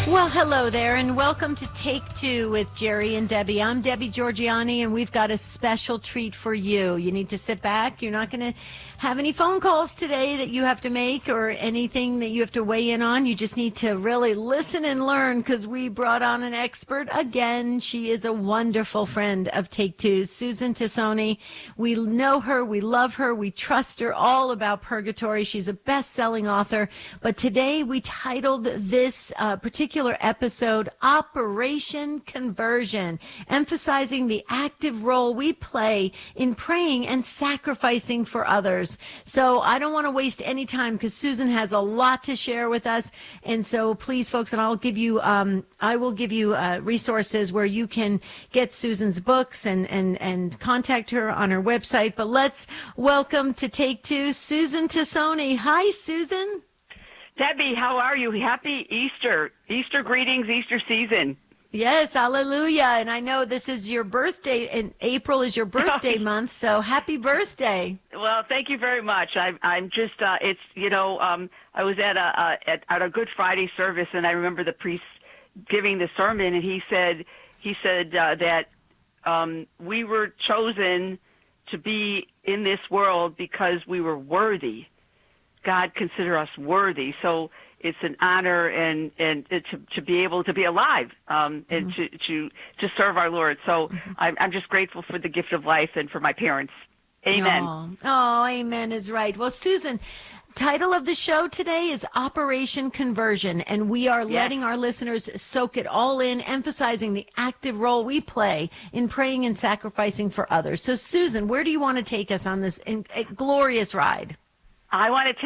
Well, hello there, and welcome to Take Two with Jerry and Debbie. I'm Debbie Georgiani, and we've got a special treat for you. You need to sit back. You're not going to have any phone calls today that you have to make or anything that you have to weigh in on. You just need to really listen and learn, because we brought on an expert again. She is a wonderful friend of Take Two, Susan Tassone. We know her, we love her, we trust her all about purgatory. She's a best-selling author, but today we titled this particular episode Operation Conversion, emphasizing the active role we play in praying and sacrificing for others. So I don't want to waste any time, because Susan has a lot to share with us. And so please, folks, and I will give you resources where you can get Susan's books and contact her on her website. But let's welcome to Take Two, Susan Tassone. Hi, Susan. Debbie, how are you? Happy Easter. Easter greetings, Easter season. Yes, hallelujah. And I know this is your birthday, and April is your birthday month, so happy birthday. Well, thank you very much. I'm just, I was at a Good Friday service, and I remember the priest giving the sermon, and he said that we were chosen to be in this world because we were worthy. God consider us worthy, so it's an honor and to be able to be alive and to serve our Lord. So I'm just grateful for the gift of life and for my parents. Amen. Oh, amen is right. Well, Susan, title of the show today is Operation Conversion, and we are letting our listeners soak it all in, emphasizing the active role we play in praying and sacrificing for others. So, Susan, where do you want to take us on this glorious ride? I want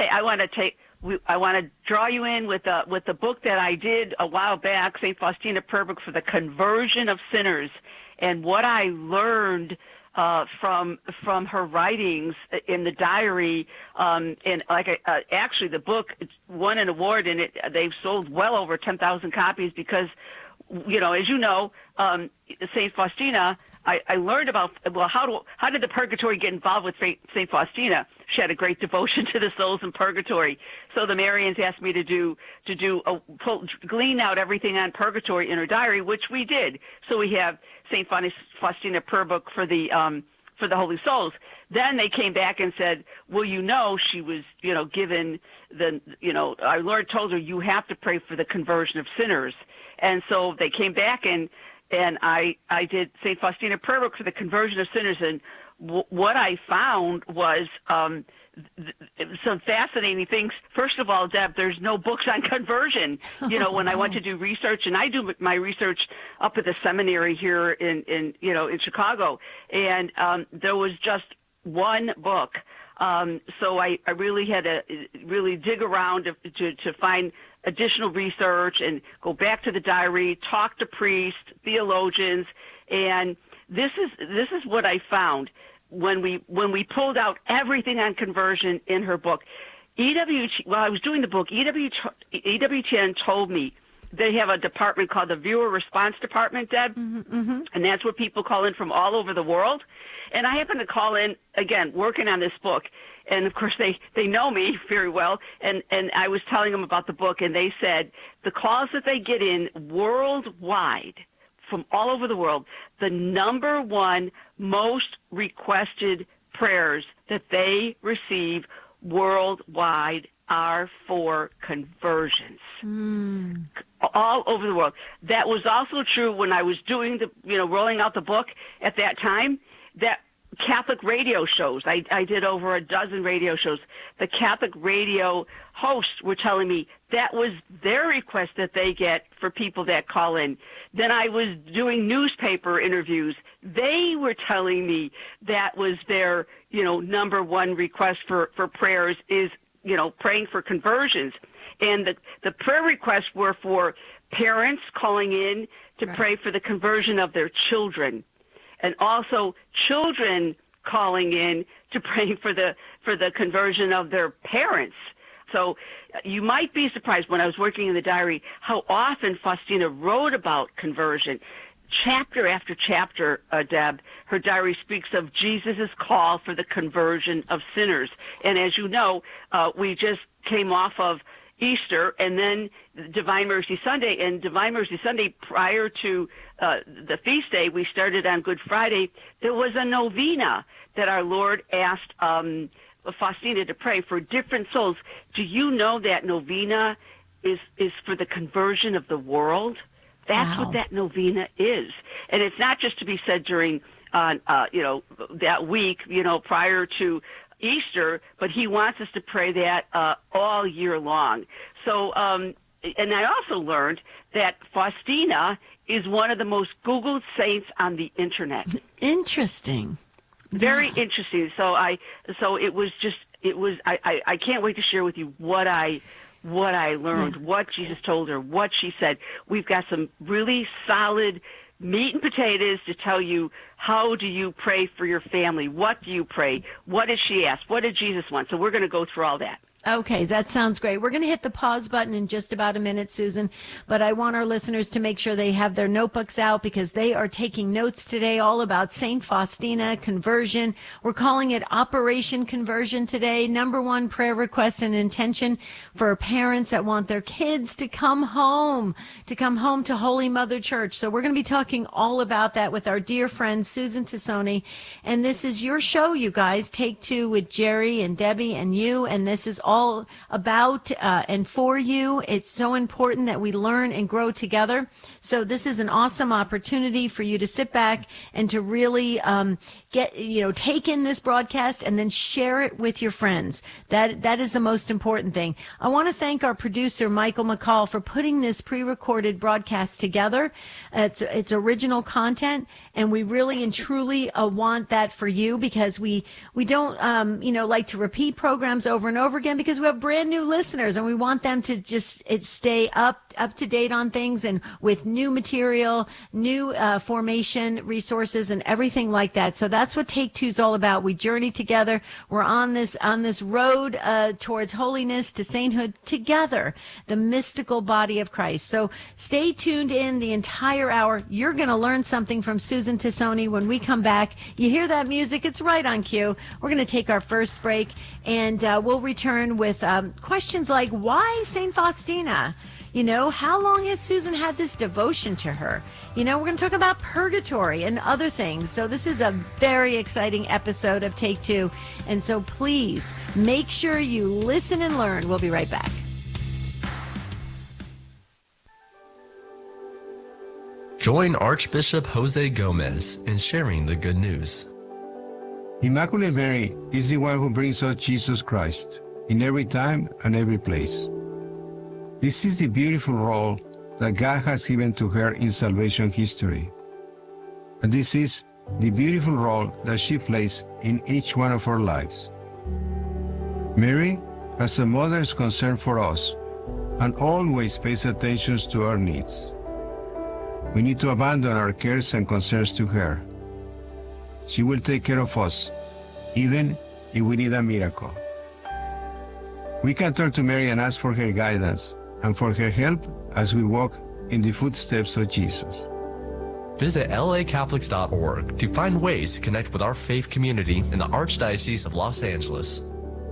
to draw you in with the book that I did a while back, St. Faustina Purbook, for the conversion of sinners, and what I learned from her writings in the diary. And actually, the book won an award, and they've sold well over 10,000 copies because, as you know, St. Faustina. I learned about, how did the purgatory get involved with St. Faustina? She had a great devotion to the souls in purgatory. So the Marians asked me to glean out everything on purgatory in her diary, which we did. So we have St. Faustina Purbook for the Holy Souls. Then they came back and said, well, she was, given our Lord told her, you have to pray for the conversion of sinners. And so they came back and I did St. Faustina Purbook for the conversion of sinners, and what I found was some fascinating things. First of all, Deb, there's no books on conversion. When I went to do research, and I do my research up at the seminary here in Chicago, and there was just one book. So I really had to really dig around to find additional research and go back to the diary, talk to priests, theologians, and this is what I found when we pulled out everything on conversion in her book. While I was doing the book, EWTN told me they have a department called the Viewer Response Department, Deb, and that's where people call in from all over the world. And I happened to call in, again, working on this book. And, of course, they know me very well. And I was telling them about the book, and they said the calls that they get in worldwide from all over the world, the number one most requested prayers that they receive worldwide are for conversions. All over the world. That was also true when I was doing rolling out the book at that time. That Catholic radio shows, I did over a dozen radio shows. The Catholic radio hosts were telling me that was their request that they get for people that call in. Then I was doing newspaper interviews. They were telling me that was their, number one request for prayers is, praying for conversions. And the prayer requests were for parents calling in to pray for the conversion of their children, and also children calling in to pray for the conversion of their parents. So you might be surprised when I was working in the diary how often Faustina wrote about conversion. Chapter after chapter, Deb, her diary speaks of Jesus' call for the conversion of sinners. And as you know, we just came off of Easter, and then Divine Mercy Sunday. And Divine Mercy Sunday, prior to the feast day, we started on Good Friday. There was a novena that our Lord asked Faustina to pray for different souls. Do you know that novena is for the conversion of the world? That's Wow. what that novena is. And it's not just to be said during, that week, prior to Easter, but he wants us to pray that all year long. So, and I also learned that Faustina is one of the most Googled saints on the internet. Interesting. Very Yeah. interesting. So I can't wait to share with you what I learned, what Jesus told her, what she said. We've got some really solid meat and potatoes to tell you, how do you pray for your family? What do you pray? What did she ask? What did Jesus want? So we're going to go through all that. Okay, that sounds great. We're going to hit the pause button in just about a minute, Susan, but I want our listeners to make sure they have their notebooks out because they are taking notes today all about St. Faustina conversion. We're calling it Operation Conversion today. Number one prayer request and intention for parents that want their kids to come home to Holy Mother Church. So we're going to be talking all about that with our dear friend, Susan Tassone. And this is your show, you guys. Take Two with Jerry and Debbie and you. And this is all about and for you. It's so important that we learn and grow together. So this is an awesome opportunity for you to sit back and to really take in this broadcast and then share it with your friends. That is the most important thing. I want to thank our producer, Michael McCall, for putting this pre-recorded broadcast together. It's original content, and we really and truly want that for you because we don't like to repeat programs over and over again because we have brand new listeners and we want them to just stay up to date on things and with new material, new formation resources and everything like that. So that's what Take Two is all about. We journey together. We're on this road towards holiness to sainthood together, the mystical body of Christ. So stay tuned in the entire hour. You're going to learn something from Susan Tassone when we come back. You hear that music? It's right on cue. We're going to take our first break and we'll return with questions like, why St. Faustina? How long has Susan had this devotion to her? We're going to talk about purgatory and other things. So this is a very exciting episode of Take Two. And so please make sure you listen and learn. We'll be right back. Join Archbishop Jose Gomez in sharing the good news. Immaculate Mary is the one who brings us Jesus Christ in every time and every place. This is the beautiful role that God has given to her in salvation history. And this is the beautiful role that she plays in each one of our lives. Mary has a mother's concern for us and always pays attention to our needs. We need to abandon our cares and concerns to her. She will take care of us, even if we need a miracle. We can turn to Mary and ask for her guidance and for her help as we walk in the footsteps of Jesus. Visit lacatholics.org to find ways to connect with our faith community in the Archdiocese of Los Angeles.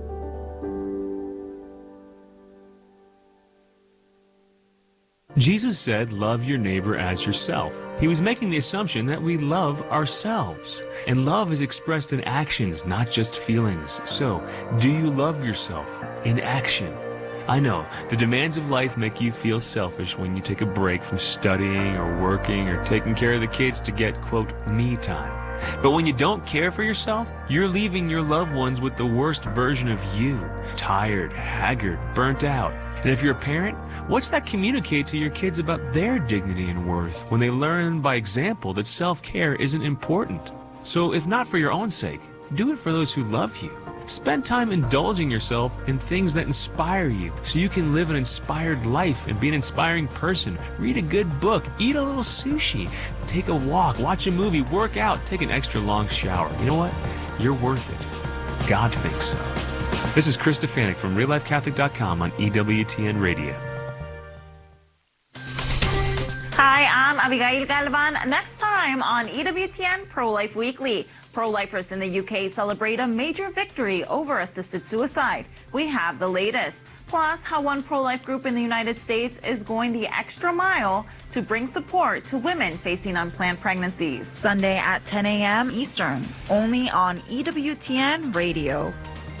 Jesus said, love your neighbor as yourself. He was making the assumption that we love ourselves. And love is expressed in actions, not just feelings. So, do you love yourself in action? I know, the demands of life make you feel selfish when you take a break from studying or working or taking care of the kids to get, quote, me time. But when you don't care for yourself, you're leaving your loved ones with the worst version of you. Tired, haggard, burnt out. And if you're a parent, what's that communicate to your kids about their dignity and worth when they learn by example that self-care isn't important? So if not for your own sake, do it for those who love you. Spend time indulging yourself in things that inspire you so you can live an inspired life and be an inspiring person. Read a good book, eat a little sushi, take a walk, watch a movie, work out, take an extra long shower. You know what? You're worth it. God thinks so. This is Chris Stefanik from RealLifeCatholic.com on EWTN Radio. Hi, I'm Abigail Galvan. Next time on EWTN Pro-Life Weekly. Pro-lifers in the UK celebrate a major victory over assisted suicide. We have the latest. Plus, how one pro-life group in the United States is going the extra mile to bring support to women facing unplanned pregnancies. Sunday at 10 a.m. Eastern, only on EWTN Radio.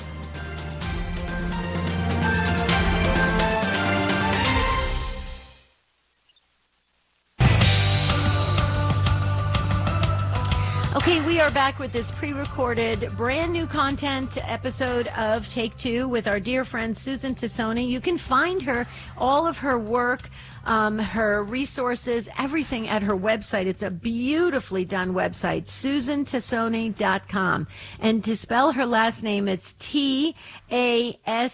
Okay, we are back with this pre-recorded, brand new content episode of Take Two with our dear friend Susan Tassone. You can find her, all of her work, her resources, everything at her website. It's a beautifully done website, susantassone.com. And to spell her last name, it's Tassone.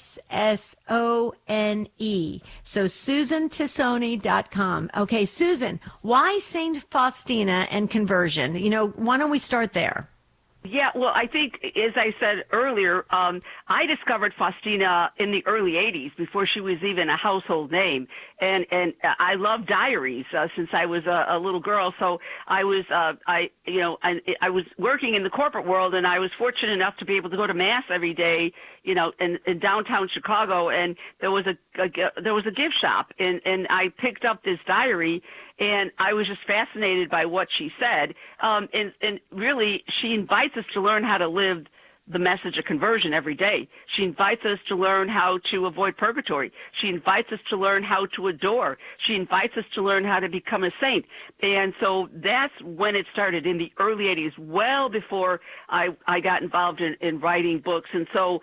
So susantassone.com. Okay, Susan, why St. Faustina and conversion? You know, why don't we start there? Yeah, well, I think, as I said earlier, I discovered Faustina in the early 80s, before she was even a household name. And I love diaries since I was a little girl. So I was working in the corporate world, and I was fortunate enough to be able to go to Mass every day, you know, in downtown Chicago. And there was a gift shop, and I picked up this diary, and I was just fascinated by what she said. And really, she invites us to learn how to live the message of conversion every day. She invites us to learn how to avoid purgatory. She invites us to learn how to adore. She invites us to learn how to become a saint. And so that's when it started, in the early 80s, well before I got involved in writing books. And so,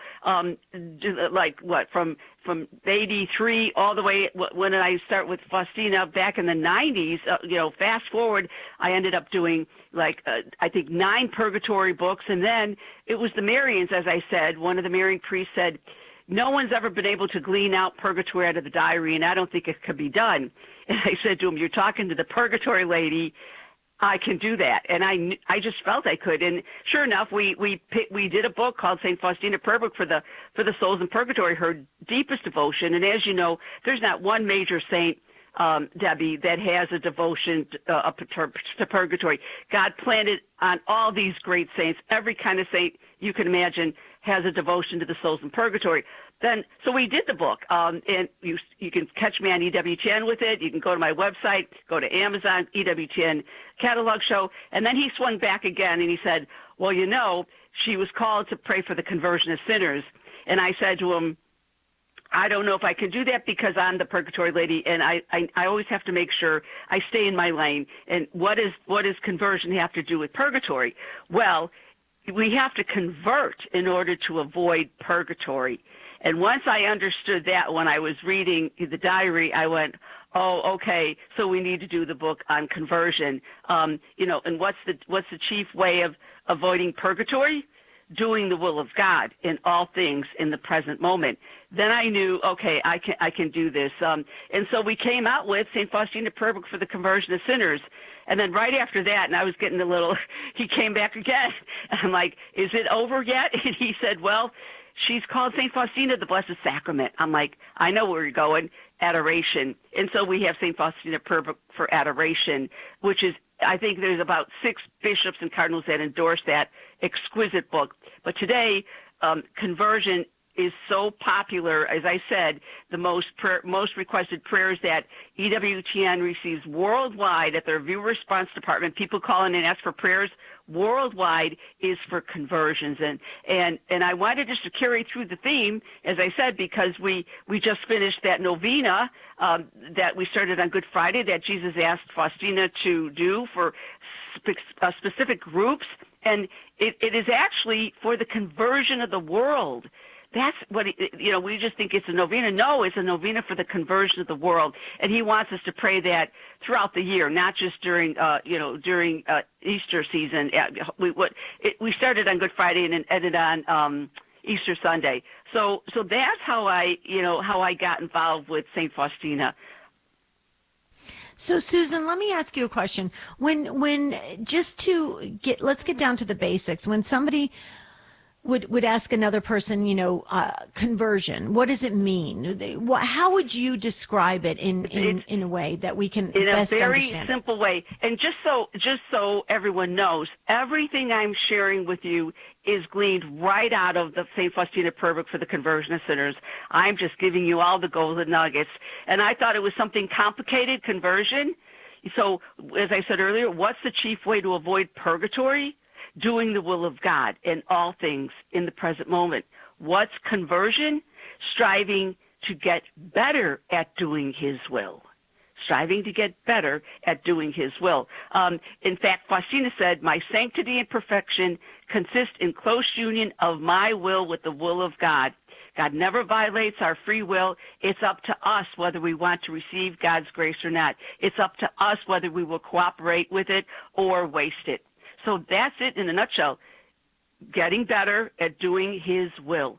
from 83 all the way, when I start with Faustina back in the 90s, fast forward, I ended up doing I think 9 purgatory books. And then it was the Marians, as I said. One of the Marian priests said, no one's ever been able to glean out purgatory out of the diary, and I don't think it could be done. And I said to him, you're talking to the purgatory lady. I can do that. And I just felt I could. And sure enough, we did a book called St. Faustina Prayer Book for the souls in purgatory, her deepest devotion. And as you know, there's not one major saint, Debbie, that has a devotion to purgatory. God planted on all these great saints. Every kind of saint you can imagine has a devotion to the souls in purgatory. So we did the book, and you can catch me on EWTN with it. You can go to my website, go to Amazon, EWTN catalog show. And then he swung back again, and he said, well, she was called to pray for the conversion of sinners. And I said to him, I don't know if I can do that, because I'm the purgatory lady, and I always have to make sure I stay in my lane. And what does conversion have to do with purgatory? Well, we have to convert in order to avoid purgatory. And once I understood that, when I was reading the diary, I went, oh, okay, so we need to do the book on conversion. And what's the chief way of avoiding purgatory? Doing the will of God in all things in the present moment. Then I knew, okay, I can do this. And so we came out with St. Faustina Prayer Book for the Conversion of Sinners. And then right after that, and I was getting he came back again. I'm like, is it over yet? And he said, well, she's called St. Faustina, the Blessed Sacrament. I'm like, I know where you're going, adoration. And so we have St. Faustina Prayer Book for Adoration, which is, I think there's about 6 bishops and cardinals that endorse that exquisite book. But today, conversion is so popular. As I said, the most requested prayers that EWTN receives worldwide at their viewer response department, people call in and ask for prayers worldwide, is for conversions. And I wanted just to carry through the theme, as I said, because we just finished that novena that we started on Good Friday that Jesus asked Faustina to do for specific groups. And it is actually for the conversion of the world. That's what, we just think it's a novena. No, it's a novena for the conversion of the world. And he wants us to pray that throughout the year, not just during Easter season. We started on Good Friday and then ended on Easter Sunday. So that's how I got involved with St. Faustina. So, Susan, let me ask you a question. Let's get down to the basics. When somebody would ask another person, conversion, what does it mean? How would you describe it in a way that we can best understand? In a very simple way. And just so everyone knows, everything I'm sharing with you is gleaned right out of the St. Faustina Prayer Book for the Conversion of Sinners. I'm just giving you all the golden nuggets. And I thought it was something complicated, conversion. So, as I said earlier, what's the chief way to avoid purgatory? Doing the will of God in all things in the present moment. What's conversion? Striving to get better at doing His will. Striving to get better at doing His will. In fact, Faustina said, my sanctity and perfection consist in close union of my will with the will of God. God never violates our free will. It's up to us whether we want to receive God's grace or not. It's up to us whether we will cooperate with it or waste it. So that's it in a nutshell. Getting better at doing His will.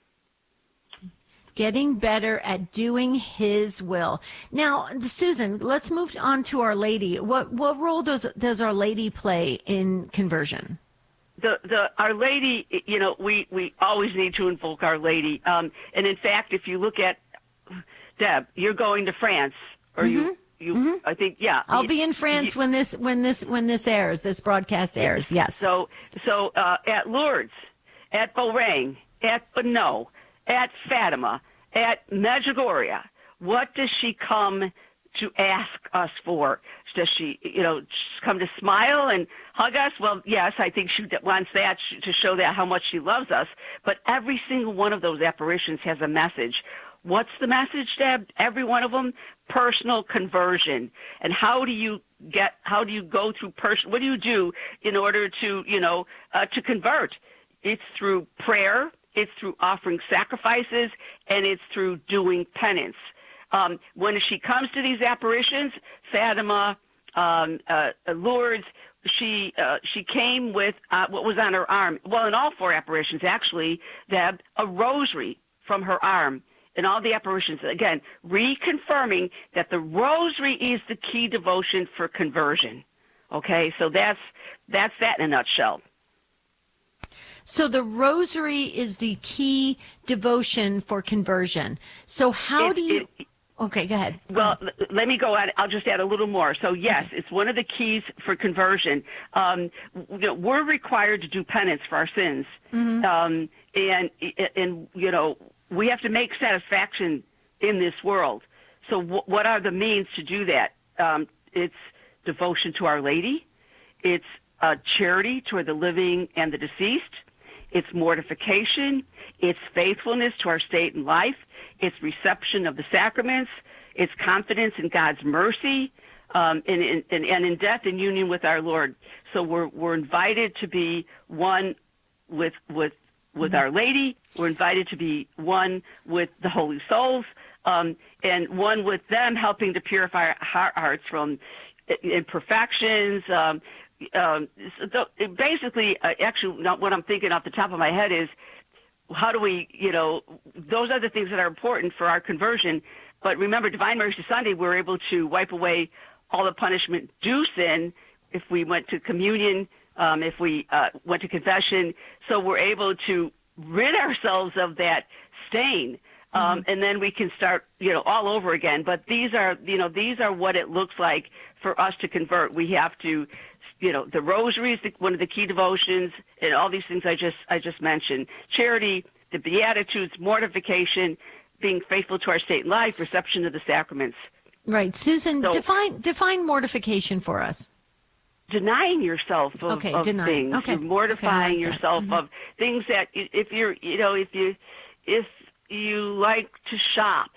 Getting better at doing His will. Now, Susan, let's move on to Our Lady. What role does Our Lady play in conversion? Our Lady, we always need to invoke Our Lady. And in fact, if you look at Deb, you're going to France, or I think, yeah. I'll be in France when this airs, this broadcast airs. Yes. So at Lourdes, at Beauraing, at Bonneau, at Fatima, at Medjugorje, what does she come to ask us for? Does she, come to smile and hug us? Well, yes, I think she wants that to show that how much she loves us. But every single one of those apparitions has a message. What's the message, Deb? Every one of them, personal conversion. And how do you go through what do you do in order to, to convert? It's through prayer, it's through offering sacrifices, and it's through doing penance. When she comes to these apparitions, Fatima, Lourdes, she came with what was on her arm. Well, in all four apparitions, actually, Deb, a rosary from her arm. In all the apparitions, again, reconfirming that the rosary is the key devotion for conversion. Okay, so that's that in a nutshell. So the rosary is the key devotion for conversion. So how do you... Okay, go ahead. Well, let me go on. I'll just add a little more. So, yes, It's one of the keys for conversion. We're required to do penance for our sins. And we have to make satisfaction in this world. So what are the means to do that? It's devotion to Our Lady. It's charity toward the living and the deceased. It's mortification. It's faithfulness to our state and life. It's reception of the sacraments. It's confidence in God's mercy, and in death and union with our Lord. So we're invited to be one with Our Lady. We're invited to be one with the Holy Souls, and one with them, helping to purify our hearts from imperfections. Basically, actually, not what I'm thinking off the top of my head is, how do we, those are the things that are important for our conversion. But remember, Divine Mercy Sunday, we're able to wipe away all the punishment due sin if we went to communion, if we went to confession. So we're able to rid ourselves of that stain. And then we can start, all over again. But these are what it looks like for us to convert. We have to, the rosary is one of the key devotions, and all these things I just mentioned. Charity, the Beatitudes, mortification, being faithful to our state and life, reception of the sacraments. Right. Susan, define mortification for us. Denying yourself of things. Okay. You're mortifying yourself of things that if you like to shop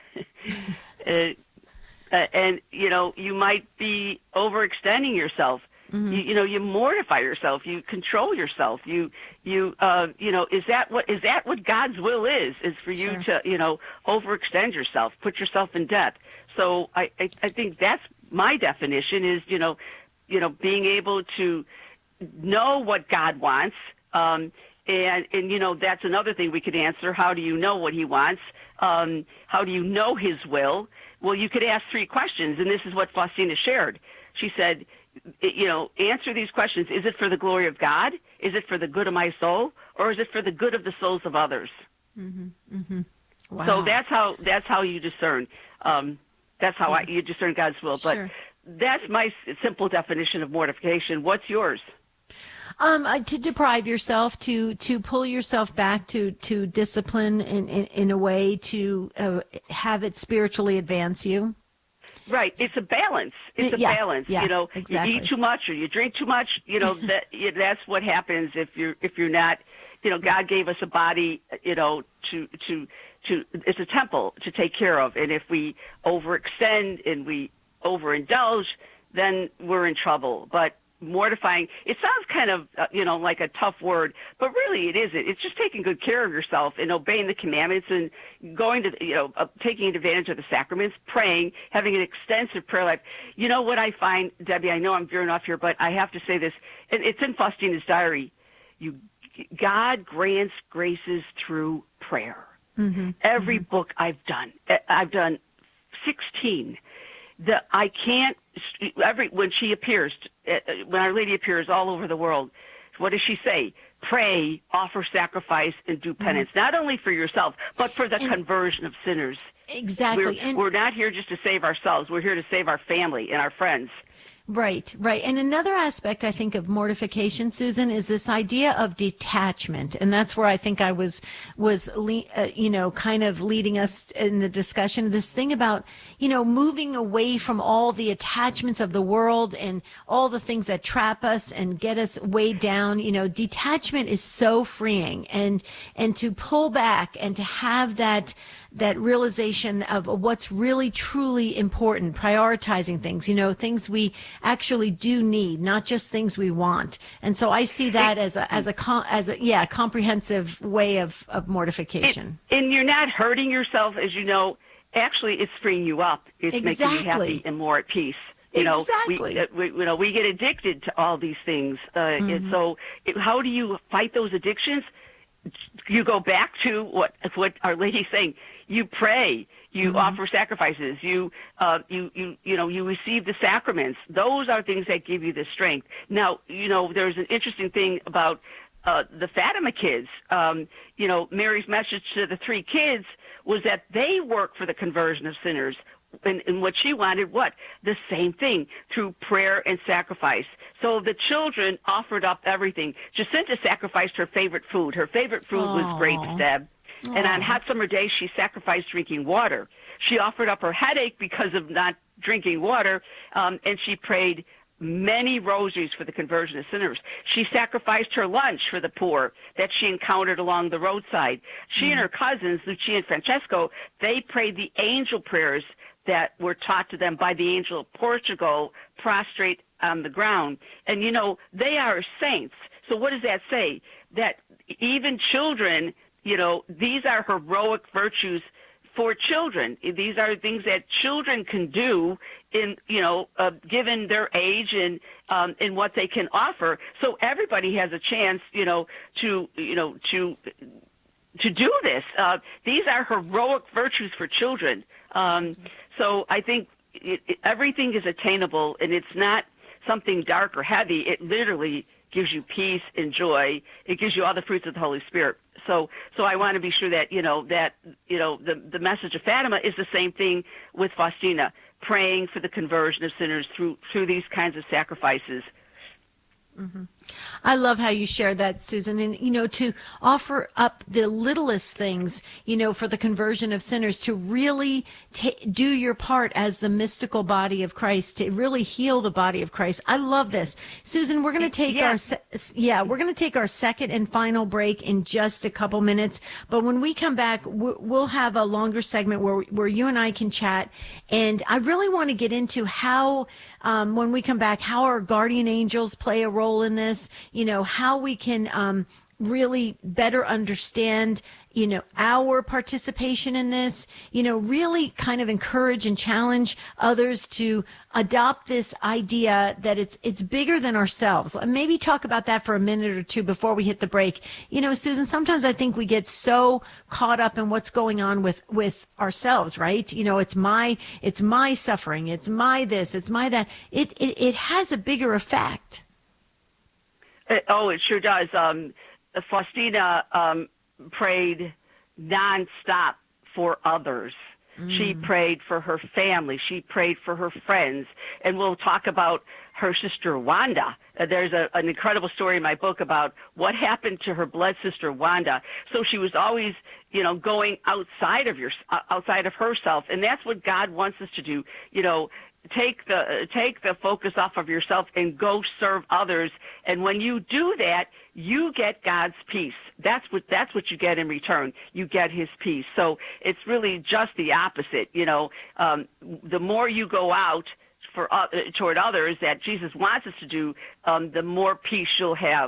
and you might be overextending yourself. You mortify yourself. You control yourself. Is that what God's will is for you to overextend yourself, put yourself in debt. So I think that's my definition is being able to know what God wants. And that's another thing we could answer. How do you know what He wants? How do you know His will? well, you could ask 3 questions, and this is what Faustina shared. She said, answer these questions. Is it for the glory of God? Is it for the good of my soul? Or is it for the good of the souls of others? Mm-hmm. Mm-hmm. Wow. So that's how you discern. That's how you discern God's will. Sure. But that's my simple definition of mortification. What's yours? To deprive yourself, to pull yourself back, to discipline in a way to have it spiritually advance you. Right. It's a balance. It's a balance. Yeah, exactly. You eat too much or you drink too much. That's what happens if you're not. God gave us a body. To it's a temple to take care of, and if we overextend and we overindulge, then we're in trouble. But mortifying, it sounds kind of like a tough word, but really it isn't. It's just taking good care of yourself and obeying the commandments and going to taking advantage of the sacraments, praying, having an extensive prayer life. You know what I find, Debbie, I know I'm veering off here, but I have to say this, and it's in Faustina's diary. God grants graces through prayer. Mm-hmm. Every book I've done 16. I can't. When she appears, when Our Lady appears all over the world, what does she say? Pray, offer sacrifice, and do penance. Mm-hmm. Not only for yourself, but for the conversion of sinners. Exactly. We're not here just to save ourselves. We're here to save our family and our friends. Right. And another aspect, I think, of mortification, Susan, is this idea of detachment. And that's where I think I was kind of leading us in the discussion, this thing about, moving away from all the attachments of the world and all the things that trap us and get us weighed down. Detachment is so freeing, and to pull back and to have that realization of what's really truly important, prioritizing things, things we actually do need, not just things we want. And so I see that as a comprehensive way of mortification. And you're not hurting yourself, as you know. Actually, it's freeing you up. It's making you happy and more at peace. Exactly. We get addicted to all these things. And so how do you fight those addictions? You go back to what Our Lady's saying. You pray. You offer sacrifices. You receive the sacraments. Those are things that give you the strength. Now, there's an interesting thing about the Fatima kids. Mary's message to the 3 kids was that they work for the conversion of sinners. And what she wanted, the same thing, through prayer and sacrifice. So the children offered up everything. Jacinta sacrificed her favorite food. Her favorite food was grapes, Deb. And on hot summer days, she sacrificed drinking water. She offered up her headache because of not drinking water, and she prayed many rosaries for the conversion of sinners. She sacrificed her lunch for the poor that she encountered along the roadside. She and her cousins, Lucia and Francesco, they prayed the angel prayers that were taught to them by the angel of Portugal, prostrate on the ground. And, they are saints. So what does that say? That even children, these are heroic virtues for children. These are things that children can do in, given their age and in what they can offer. So everybody has a chance, to do this. These are heroic virtues for children. So I think everything is attainable, and it's not something dark or heavy. It literally gives you peace and joy. It gives you all the fruits of the Holy Spirit. So I want to be sure that the message of Fatima is the same thing with Faustina, praying for the conversion of sinners through these kinds of sacrifices. Mm-hmm. I love how you shared that, Susan. And, to offer up the littlest things, for the conversion of sinners, to really do your part as the mystical body of Christ, to really heal the body of Christ. I love this. Susan, we're going to take we're going to take our second and final break in just a couple minutes. But when we come back, we'll have a longer segment where you and I can chat. And I really want to get into how, when we come back, how our guardian angels play a role in this, how we can really better understand, our participation in this, really kind of encourage and challenge others to adopt this idea that it's bigger than ourselves. Maybe talk about that for a minute or two before we hit the break. Susan, sometimes I think we get so caught up in what's going on with ourselves, right? It's my suffering. It's my this, it's my that. It has a bigger effect. It sure does. Faustina prayed nonstop for others. She prayed for her family. She prayed for her friends. And we'll talk about her sister Wanda. There's an incredible story in my book about what happened to her blood sister Wanda. So she was always, going outside of herself. And that's what God wants us to do. Take the focus off of yourself and go serve others. And when you do that, you get God's peace. That's what you get in return. You get His peace. So it's really just the opposite. The more you go out toward others that Jesus wants us to do, the more peace you'll have.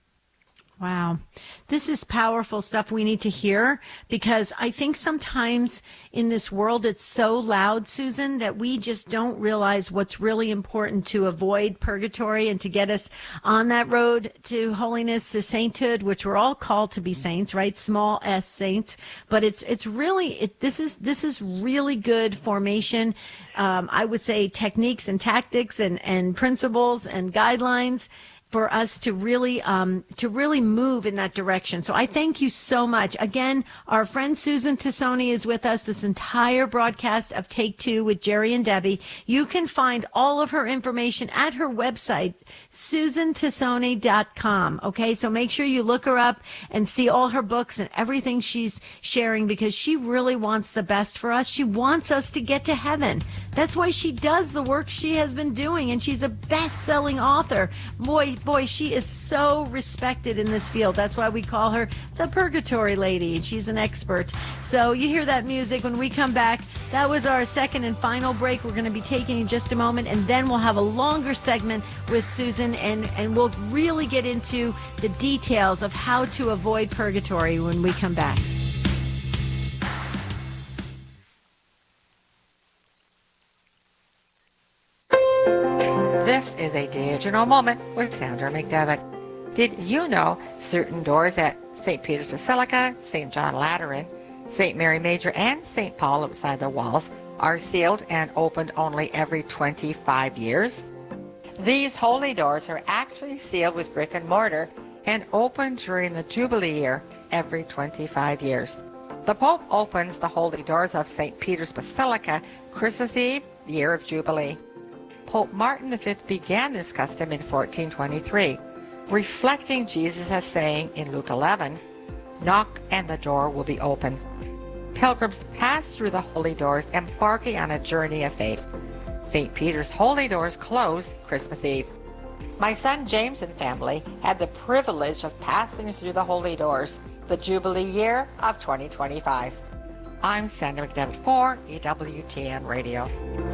Wow. This is powerful stuff we need to hear, because I think sometimes in this world it's so loud, Susan, that we just don't realize what's really important to avoid purgatory and to get us on that road to holiness, to sainthood, which we're all called to be saints, right? Small s saints. But it's really, this is really good formation. I would say techniques and tactics and principles and guidelines for us to really move in that direction. So I thank you so much. Again, our friend Susan Tassone is with us this entire broadcast of Take Two with Jerry and Debbie. You can find all of her information at her website, susantassone.com. Okay, so make sure you look her up and see all her books and everything she's sharing, because she really wants the best for us. She wants us to get to heaven. That's why she does the work she has been doing, and she's a best-selling author. Boy, she is so respected in this field. That's why we call her the Purgatory Lady. She's an expert. So you hear that music when we come back. That was our second and final break. We're going to be taking in just a moment, and then we'll have a longer segment with Susan, and we'll really get into the details of how to avoid purgatory when we come back. This is a digital moment with Sandra McDevitt. Did you know certain doors at St. Peter's Basilica, St. John Lateran, St. Mary Major, and St. Paul outside the walls are sealed and opened only every 25 years? These holy doors are actually sealed with brick and mortar and open during the Jubilee year every 25 years. The Pope opens the holy doors of St. Peter's Basilica Christmas Eve, the year of Jubilee. Pope Martin V began this custom in 1423, reflecting Jesus as saying in Luke 11, "Knock and the door will be open." Pilgrims pass through the holy doors, embarking on a journey of faith. St. Peter's holy doors close Christmas Eve. My son James and family had the privilege of passing through the holy doors the Jubilee year of 2025. I'm Sandra McDevitt for EWTN Radio.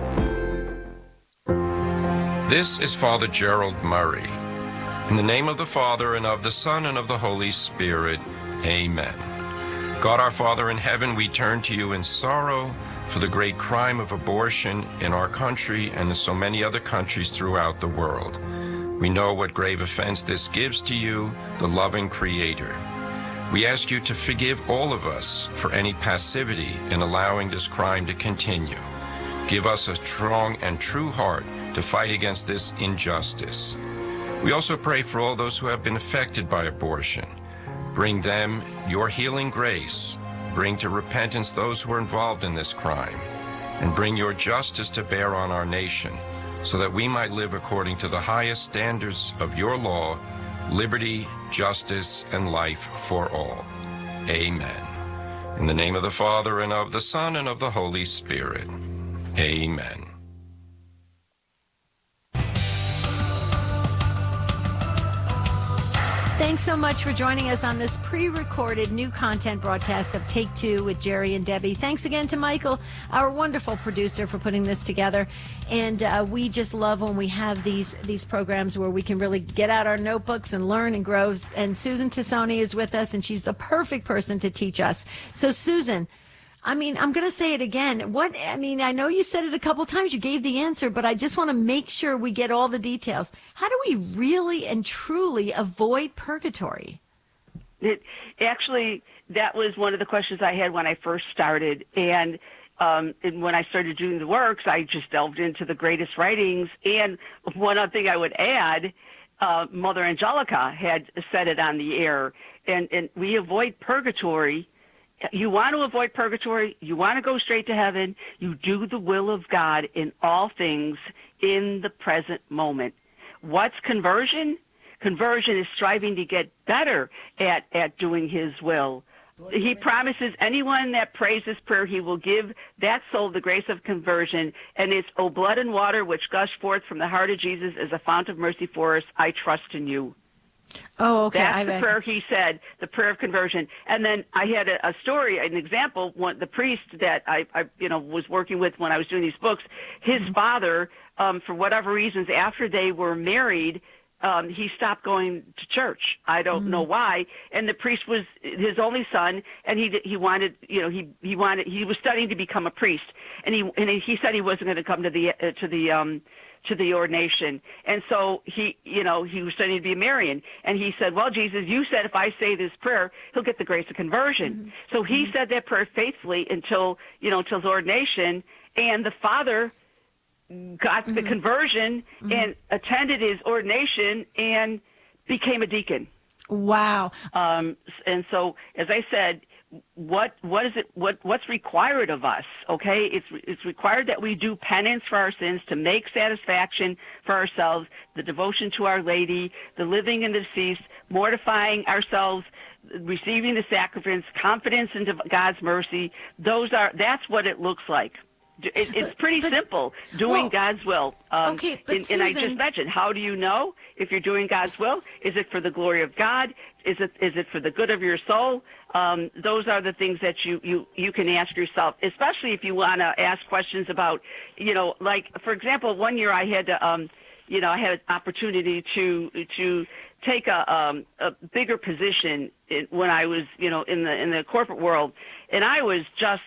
This is Father Gerald Murray. In the name of the Father, and of the Son, and of the Holy Spirit, amen. God our Father in heaven, we turn to you in sorrow for the great crime of abortion in our country and in so many other countries throughout the world. We know what grave offense this gives to you, the loving Creator. We ask you to forgive all of us for any passivity in allowing this crime to continue. Give us a strong and true heart to fight against this injustice. We also pray for all those who have been affected by abortion. Bring them your healing grace. Bring to repentance those who are involved in this crime. And bring your justice to bear on our nation, so that we might live according to the highest standards of your law, liberty, justice, and life for all. Amen. In the name of the Father, and of the Son, and of the Holy Spirit. Amen. Thanks so much for joining us on this pre-recorded new content broadcast of Take Two with Jerry and Debbie. Thanks again to Michael, our wonderful producer, for putting this together. And we just love when we have these programs where we can really get out our notebooks and learn and grow. And Susan Tassoni is with us, and she's the perfect person to teach us. So, Susan, I mean, I'm going to say it again. I know you said it a couple times. You gave the answer, but I just want to make sure we get all the details. How do we really and truly avoid purgatory? Actually, that was one of the questions I had when I first started. And when I started doing the works, I just delved into the greatest writings. And one other thing I would add, Mother Angelica had said it on the air. And we avoid purgatory. You want to avoid purgatory. You want to go straight to heaven. You do the will of God in all things in the present moment. What's conversion? Conversion is striving to get better at doing his will. He promises anyone that prays this prayer, he will give that soul the grace of conversion. And it's, O blood and water which gush forth from the heart of Jesus as a fount of mercy for us, I trust in you. Oh, okay. That's the prayer he said, the prayer of conversion. And then I had a story, an example. The priest that I was working with when I was doing these books, his father, for whatever reasons, after they were married, he stopped going to church. I don't know why. And the priest was his only son, and he wanted, he was studying to become a priest, and he said he wasn't going to come to the ordination. And so he was studying to be a Marian. And he said, well, Jesus, you said if I say this prayer, he'll get the grace of conversion. So he said that prayer faithfully until his ordination. And the father got the conversion and attended his ordination and became a deacon. Wow. And so, as I said, what's required of us? Okay, it's required that we do penance for our sins, to make satisfaction for ourselves, the devotion to Our Lady, the living and the deceased, mortifying ourselves, receiving the sacraments, confidence in God's mercy. That's what it looks like. It's pretty simple, doing God's will. Okay, but Susan, and I just mentioned, how do you know if you're doing God's will? Is it for the glory of God? Is it for the good of your soul? Those are the things that you can ask yourself, especially if you want to ask questions about, like, for example, one year I had to, I had an opportunity to take a bigger position when I was, in the corporate world, and I was just.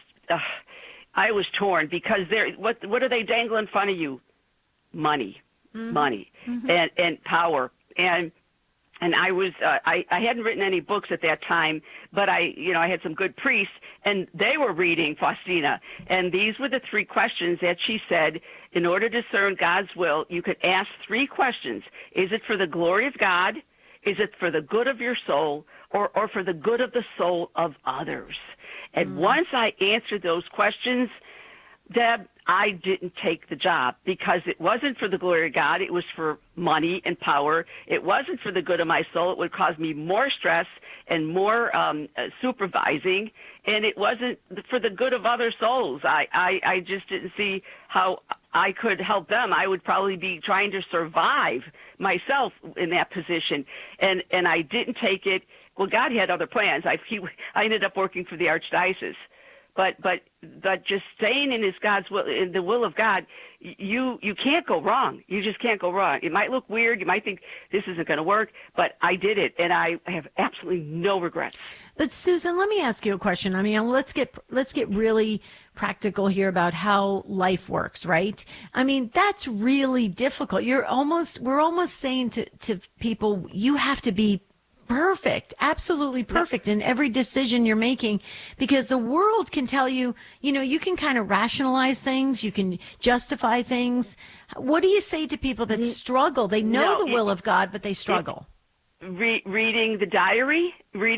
I was torn because what are they dangling in front of you? Money, money, and power. And I was I hadn't written any books at that time, but I had some good priests, and they were reading Faustina. And these were the 3 questions that she said, in order to discern God's will, you could ask 3 questions. Is it for the glory of God? Is it for the good of your soul, or for the good of the soul of others? And once I answered those questions, Deb, I didn't take the job because it wasn't for the glory of God. It was for money and power. It wasn't for the good of my soul. It would cause me more stress and more supervising, and it wasn't for the good of other souls. I just didn't see how I could help them. I would probably be trying to survive myself in that position, and I didn't take it. Well, God had other plans. I ended up working for the Archdiocese, but just staying in God's will, in the will of God, you can't go wrong. You just can't go wrong. It might look weird. You might think this isn't going to work, but I did it, and I have absolutely no regrets. But Susan, let me ask you a question. I mean, let's get really practical here about how life works, right? I mean, that's really difficult. We're almost saying to people, you have to be perfect, absolutely perfect in every decision you're making, because the world can tell you, you can kind of rationalize things, you can justify things. What do you say to people that struggle? They know the will of God, but they struggle. Reading the diary,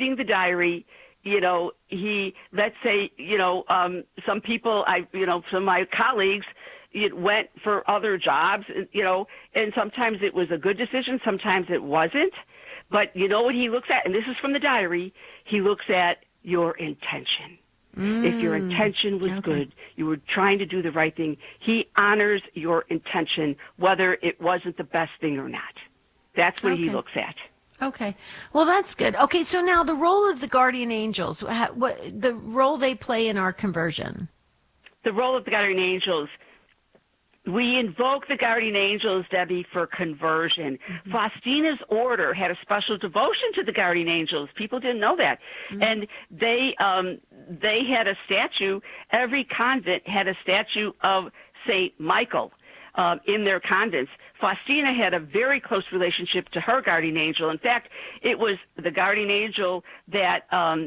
let's say, some people, some of my colleagues, went for other jobs, and sometimes it was a good decision, sometimes it wasn't. But you know what he looks at? And this is from the diary. He looks at your intention. If your intention was good, you were trying to do the right thing, he honors your intention, whether it wasn't the best thing or not. That's what he looks at. Okay. Well, that's good. Okay, so now the role of the guardian angels, what the role they play in our conversion. The role of the guardian angels. We invoke the guardian angels, Debbie, for conversion. Faustina's order had a special devotion to the guardian angels. People didn't know that. And they had a statue. Every convent had a statue of St. Michael in their convents. Faustina had a very close relationship to her guardian angel. In fact, it was the guardian angel that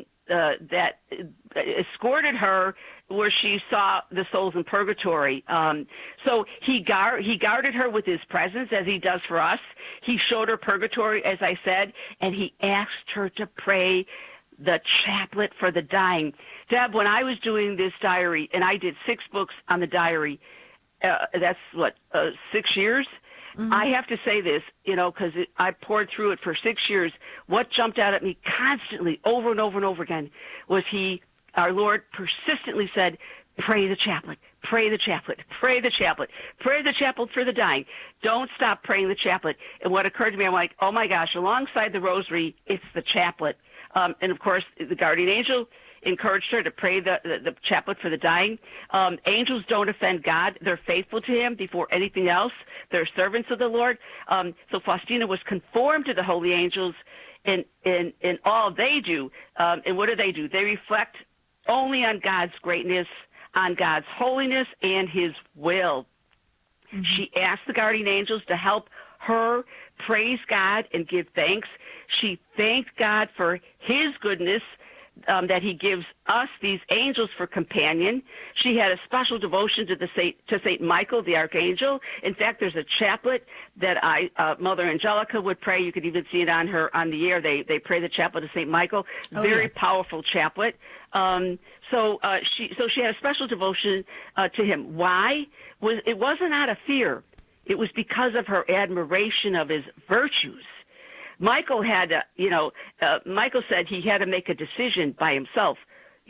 escorted her where she saw the souls in purgatory. So he guarded her with his presence, as he does for us. He showed her purgatory, as I said, and he asked her to pray the chaplet for the dying. Deb, when I was doing this diary, and I did 6 books on the diary, that's 6 years? I have to say this, because I poured through it for 6 years. What jumped out at me constantly, over and over and over again, was our Lord persistently said, pray the chaplet, pray the chaplet, pray the chaplet, pray the chaplet for the dying. Don't stop praying the chaplet. And what occurred to me, I'm like, oh my gosh, alongside the rosary, it's the chaplet. And of course, the guardian angel encouraged her to pray the chaplet for the dying. Angels don't offend God. They're faithful to him before anything else. They're servants of the Lord. So Faustina was conformed to the holy angels in all they do. And what do? They reflect only on God's greatness, on God's holiness, and his will. She asked the guardian angels to help her praise God and give thanks. She thanked God for his goodness, that he gives us, these angels, for companion. She had a special devotion to Saint Michael, the archangel. In fact, there's a chaplet that Mother Angelica would pray. You could even see it on the air. They pray the chaplet of Saint Michael. Very powerful chaplet. So she had a special devotion to him. Why? It wasn't out of fear. It was because of her admiration of his virtues. Michael had, Michael said he had to make a decision by himself,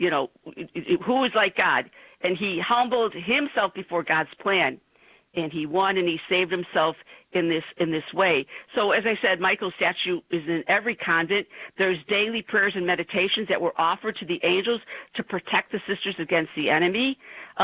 who is like God. And he humbled himself before God's plan. And he won, and he saved himself in this way. So as I said, Michael's statue is in every convent. There's daily prayers and meditations that were offered to the angels to protect the sisters against the enemy.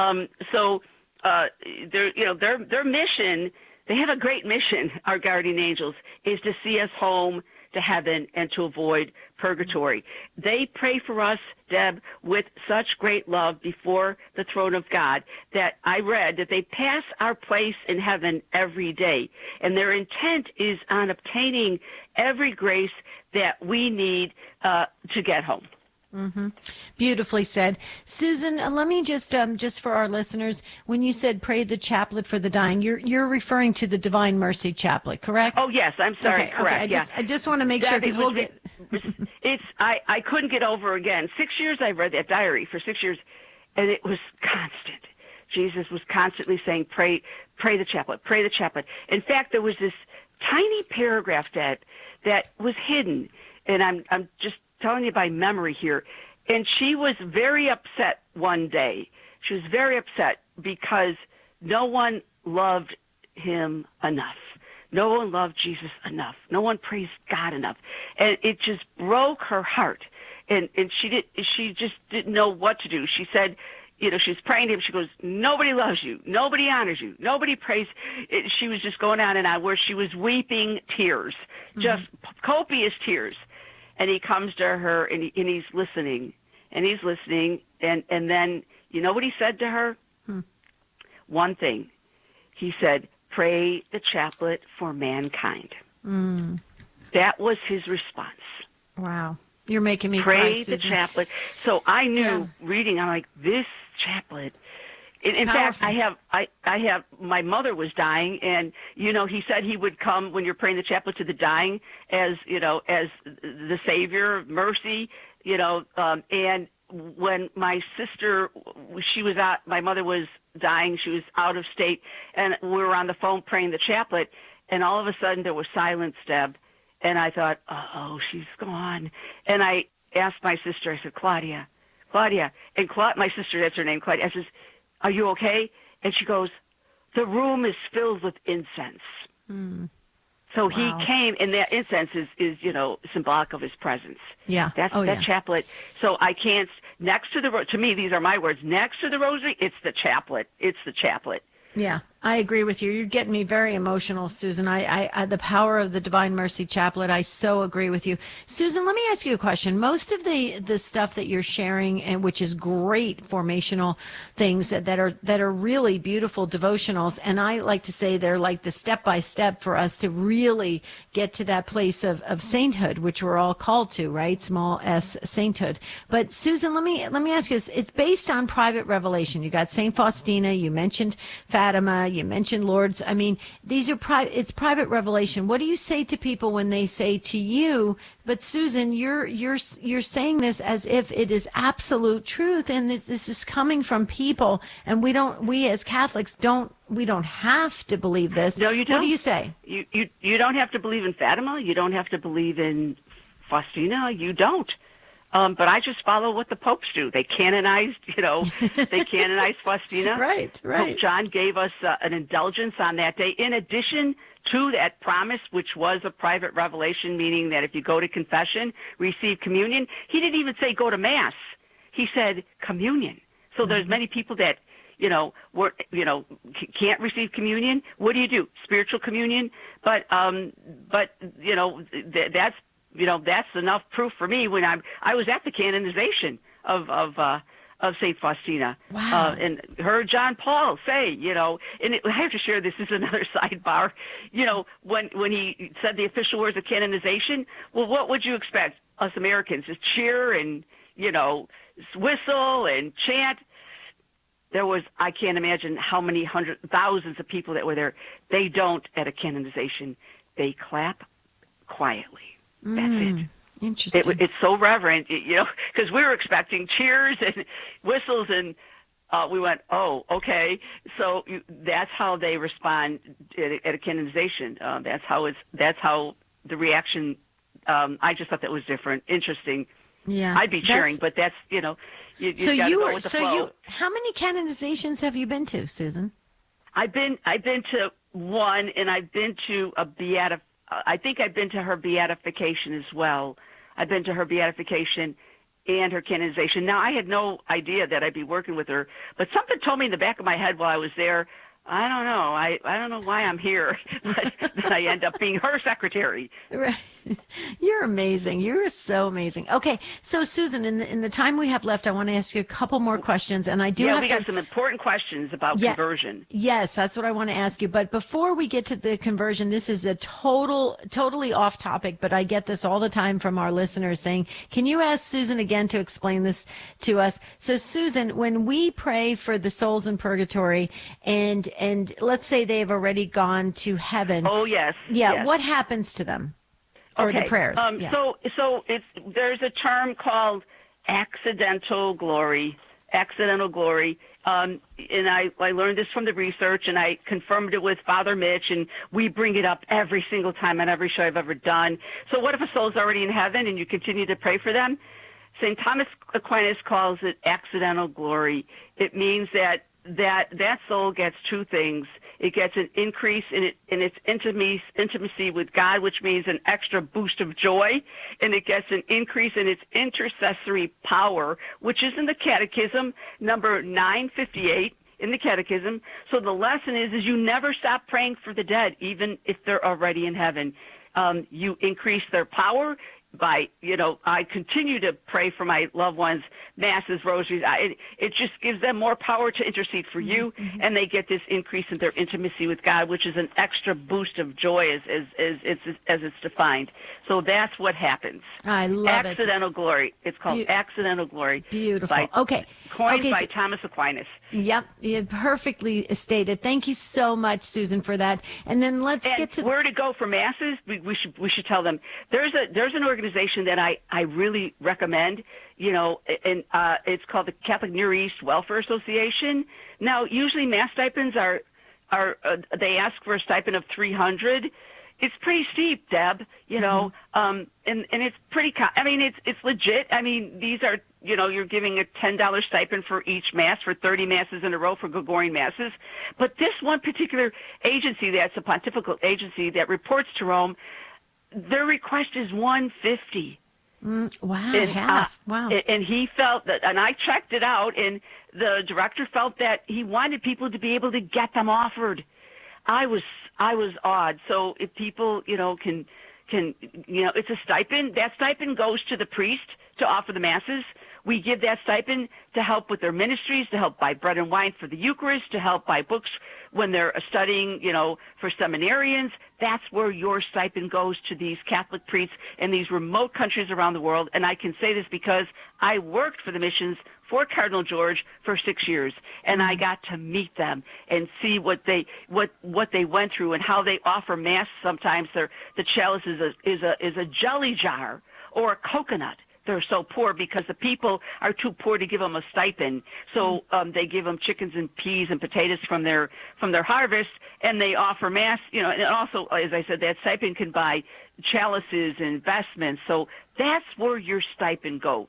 Their mission, they have a great mission, our guardian angels, is to see us home to heaven and to avoid purgatory. They pray for us, Deb, with such great love before the throne of God that I read that they pass our place in heaven every day. And their intent is on obtaining every grace that we need to get home. Beautifully said. Susan, let me just for our listeners, when you said pray the chaplet for the dying, you're referring to the Divine Mercy Chaplet, correct? Oh, yes. I'm sorry. Okay, correct. okay. I just want to make sure, because we'll get... I couldn't get over again. 6 years I read that diary, for 6 years, and it was constant. Jesus was constantly saying, pray the chaplet, pray the chaplet. In fact, there was this tiny paragraph that was hidden, and I'm just telling you by memory here. And she was very upset one day. She was very upset because no one loved him enough. No one loved Jesus enough. No one praised God enough. And it just broke her heart. And she just didn't know what to do. She said, she was praying to him. She goes, nobody loves you. Nobody honors you. Nobody prays. She was just going on and on, where she was weeping tears, just copious tears. And he comes to her, and he's listening, and and then, you know what he said to her? One thing. He said, pray the chaplet for mankind. That was his response. Wow. You're making me cry, pray the Susan. Chaplet. So I knew, reading, I'm like, this chaplet. In fact, I have, my mother was dying, and, he said he would come when you're praying the chaplet to the dying as the Savior, mercy, and when my sister, my mother was dying, she was out of state, and we were on the phone praying the chaplet, and all of a sudden there was silence, Deb, and I thought, oh, she's gone. And I asked my sister, I said, Claudia, and my sister, that's her name, Claudia, I says, are you okay? And she goes, the room is filled with incense. So Wow. he came, and that incense is symbolic of his presence. Yeah. That's Oh, that yeah. chaplet. So I can't, next to to me, these are my words, next to the rosary, it's the chaplet. It's the chaplet. Yeah, I agree with you. You're getting me very emotional, Susan. I the power of the Divine Mercy Chaplet. I so agree with you, Susan. Let me ask you a question. Most of the stuff that you're sharing, and which is great formational things that are really beautiful devotionals, and I like to say they're like the step by step for us to really get to that place of sainthood, which we're all called to, right? Small s sainthood. But Susan, let me ask you this. It's based on private revelation. You got Saint Faustina. You mentioned Fatima, you mentioned Lourdes. I mean, these are it's private revelation. What do you say to people when they say to you, but Susan, you're saying this as if it is absolute truth, and this is coming from people, and we as Catholics don't have to believe this. No, you don't. What do you say? You don't have to believe in Fatima. You don't have to believe in Faustina. You don't. But I just follow what the popes do. They canonized, they canonized Faustina. Right. Pope John gave us an indulgence on that day. In addition to that promise, which was a private revelation, meaning that if you go to confession, receive communion. He didn't even say go to Mass. He said communion. So there's many people that, can't receive communion. What do? Spiritual communion. But that's that's enough proof for me when I was at the canonization of Saint Faustina. Wow. And heard John Paul say, and I have to share this as another sidebar. When he said the official words of canonization, well, what would you expect us Americans? Just cheer and whistle and chant. I can't imagine how many thousands of people that were there. They don't at a canonization. They clap quietly. That's it. Interesting. It's so reverent, because we were expecting cheers and whistles, and we went, oh, okay. So that's how they respond at a canonization. That's how the reaction. I just thought that was different, interesting. Yeah, I'd be cheering, but that's you got to go with the flow. How many canonizations have you been to, Susan? I've been to one, and I've been to a I think I've been to her beatification as well. I've been to her beatification and her canonization. Now, I had no idea that I'd be working with her, but something told me in the back of my head while I was there, I don't know. I don't know why I'm here, but then I end up being her secretary. Right. You're amazing. You're so amazing. Okay, so Susan, in the time we have left, I want to ask you a couple more questions, and I do have we got some important questions about conversion. Yes, that's what I want to ask you. But before we get to the conversion, this is a totally off topic, but I get this all the time from our listeners saying, "Can you ask Susan again to explain this to us?" So, Susan, when we pray for the souls in purgatory, and let's say they've already gone to heaven. Oh, yes. Yeah. Yes. What happens to them? Or the prayers? So there's a term called accidental glory. Accidental glory. And I learned this from the research, and I confirmed it with Father Mitch, and we bring it up every single time on every show I've ever done. So what if a soul's already in heaven and you continue to pray for them? St. Thomas Aquinas calls it accidental glory. It means that soul gets two things. It gets an increase in its intimacy with God, which means an extra boost of joy, and it gets an increase in its intercessory power, which is in the Catechism, number 958 in the Catechism. So the lesson is you never stop praying for the dead, even if they're already in heaven. You increase their power by, I continue to pray for my loved ones, masses, rosaries. It just gives them more power to intercede for you, and they get this increase in their intimacy with God, which is an extra boost of joy as it's defined. So that's what happens. I love accidental glory. It's called accidental glory. Beautiful. Coined by Thomas Aquinas. Yep, perfectly stated. Thank you so much, Susan, for that. And then let's get to where to go for masses. We should tell them there's an organization that I really recommend. And it's called the Catholic Near East Welfare Association. Now, usually mass stipends are they ask for a stipend of $300, it's pretty steep, Deb, you know, and it's pretty, I mean, it's legit. I mean, these are, you know, you're giving a $10 stipend for each mass for 30 masses in a row for Gregorian masses. But this one particular agency, that's a pontifical agency that reports to Rome, their request is $150. Wow, and, half. Wow. And he felt that, and I checked it out, and the director felt that he wanted people to be able to get them offered. I was awed. So if people, you know, can, you know, it's a stipend. That stipend goes to the priest to offer the masses. We give that stipend to help with their ministries, to help buy bread and wine for the Eucharist, to help buy books when they're studying, you know, for seminarians. That's where your stipend goes, to these Catholic priests in these remote countries around the world. And I can say this because I worked for the missions for Cardinal George for 6 years, and I got to meet them and see what they went through and how they offer mass. Sometimes the chalice is a jelly jar or a coconut. They're so poor because the people are too poor to give them a stipend. So they give them chickens and peas and potatoes from their harvest, and they offer mass. You know, and also, as I said, that stipend can buy chalices and investments. So that's where your stipend goes.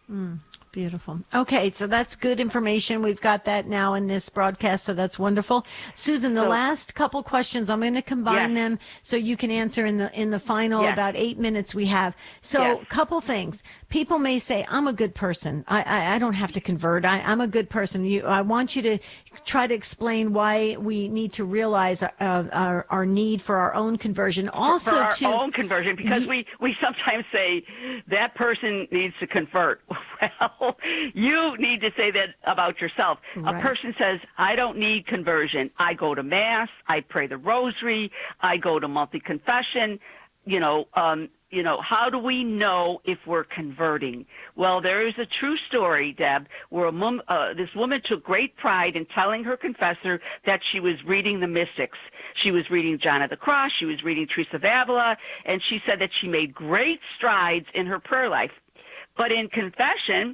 Beautiful. Okay, so that's good information. We've got that now in this broadcast, so that's wonderful. Susan, the last couple questions, I'm going to combine them so you can answer in the final about 8 minutes we have. So couple things. People may say, I'm a good person. I don't have to convert. I'm a good person. I want you to try to explain why we need to realize our need for our own conversion. Also, for our own conversion, because we sometimes say that person needs to convert. Well, you need to say that about yourself. Right. A person says, I don't need conversion. I go to Mass. I pray the Rosary. I go to monthly confession. You know, how do we know if we're converting? Well, there is a true story, Deb, where this woman took great pride in telling her confessor that she was reading the mystics. She was reading John of the Cross. She was reading Teresa of Avila, and she said that she made great strides in her prayer life. But in confession,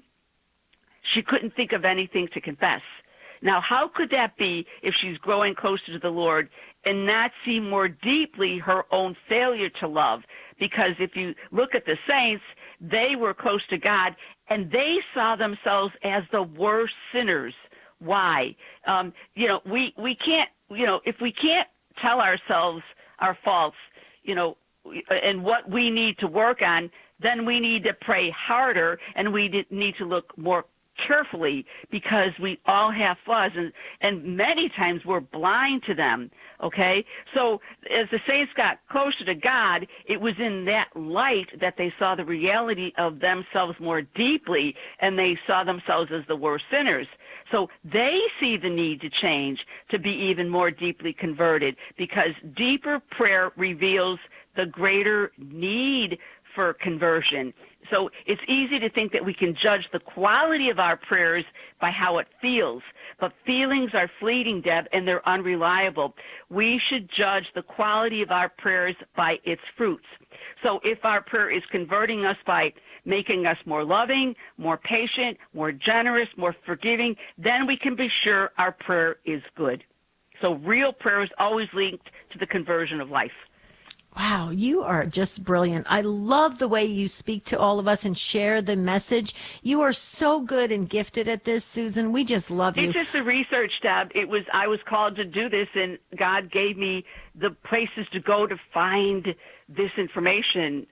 she couldn't think of anything to confess. Now, how could that be if she's growing closer to the Lord and not see more deeply her own failure to love? Because if you look at the saints, they were close to God, and they saw themselves as the worst sinners. Why? You know, we can't, you know, if we can't tell ourselves our faults, you know, and what we need to work on, then we need to pray harder, and we need to look more carefully, because we all have flaws, and many times we're blind to them, okay? So as the saints got closer to God, it was in that light that they saw the reality of themselves more deeply, and they saw themselves as the worst sinners. So they see the need to change, to be even more deeply converted, because deeper prayer reveals the greater need for conversion. So it's easy to think that we can judge the quality of our prayers by how it feels. But feelings are fleeting, Deb, and they're unreliable. We should judge the quality of our prayers by its fruits. So if our prayer is converting us by making us more loving, more patient, more generous, more forgiving, then we can be sure our prayer is good. So real prayer is always linked to the conversion of life. Wow, you are just brilliant. I love the way you speak to all of us and share the message. You are so good and gifted at this, Susan. We just love you. It's just the research, Deb. I was called to do this, and God gave me the places to go to find this information.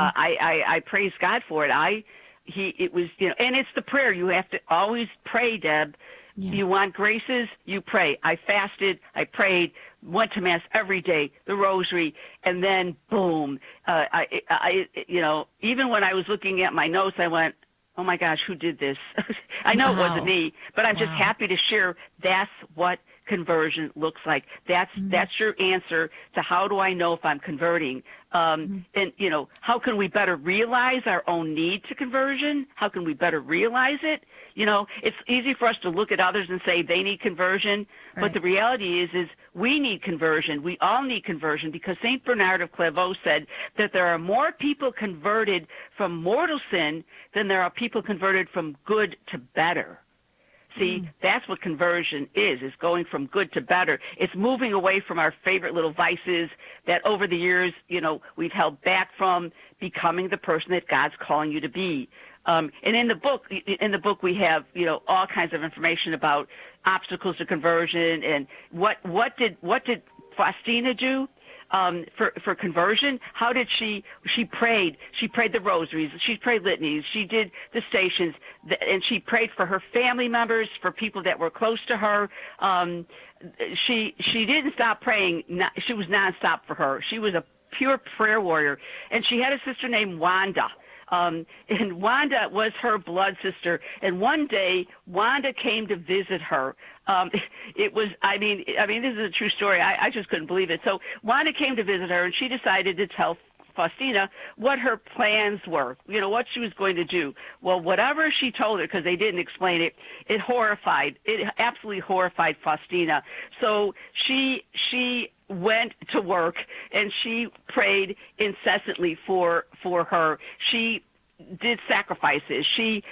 I praise God for it. It was, you know, and it's the prayer. You have to always pray, Deb. Yeah. You want graces, you pray. I fasted, I prayed, went to Mass every day, the Rosary, and then boom. You know, even when I was looking at my notes, I went, oh my gosh, who did this? I know it wasn't me, but I'm just happy to share that's what conversion looks like. That's your answer to how do I know if I'm converting. And, you know, how can we better realize our own need to conversion? How can we better realize it? You know, it's easy for us to look at others and say they need conversion, but the reality is we need conversion. We all need conversion, because St. Bernard of Clairvaux said that there are more people converted from mortal sin than there are people converted from good to better. See, that's what conversion is going from good to better. It's moving away from our favorite little vices that over the years, we've held back from, becoming the person that God's calling you to be. And in the book we have, all kinds of information about obstacles to conversion and what did Faustina do? For conversion, how did she prayed the rosaries, she prayed litanies, she did the stations, and she prayed for her family members, for people that were close to her. She didn't stop praying. She was nonstop for her. She was a pure prayer warrior, and she had a sister named Wanda. And Wanda was her blood sister. And one day, Wanda came to visit her. It was, I mean, this is a true story. I just couldn't believe it. So Wanda came to visit her, and she decided to tell Faustina what her plans were, what she was going to do. Well, whatever she told her, because they didn't explain it, it absolutely horrified Faustina. So she went to work, and she prayed incessantly for her. She did sacrifices. She